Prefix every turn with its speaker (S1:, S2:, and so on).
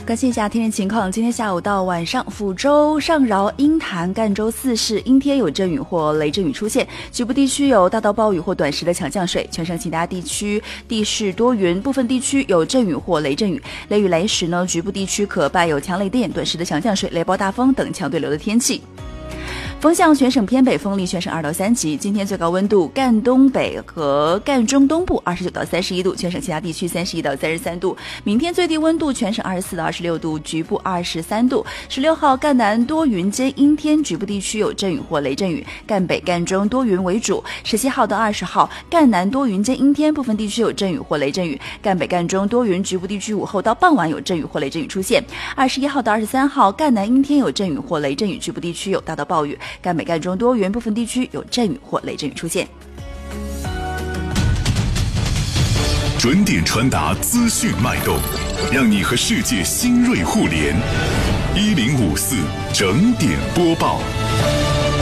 S1: 关心一下天气情况，今天下午到晚上，抚州、上饶、鹰潭、赣州4市阴天有阵雨或雷阵雨出现，局部地区有大到暴雨或短时的强降水，全省其他地区地势多云，部分地区有阵雨或雷阵雨，雷雨来时呢，局部地区可伴有强雷电、短时的强降水、雷暴大风等强对流的天气。风向全省偏北，风力全省2到3级。今天最高温度，赣东北和赣中东部29到31度，全省其他地区31到33度。明天最低温度全省24到26度，局部23度。16号赣南多云间阴天，局部地区有阵雨或雷阵雨，赣北、赣中多云为主。17号到20号赣南多云间阴天，部分地区有阵雨或雷阵雨，赣北、赣中多云，局部地区午后到傍晚有阵雨或雷阵雨出现。21号到23号赣南阴天有阵雨或雷阵雨，局部地区有大到暴雨。赣北、赣中多云，部分地区有阵雨或雷阵雨出现。
S2: 准点传达资讯脉动，让你和世界新锐互联。1054整点播报。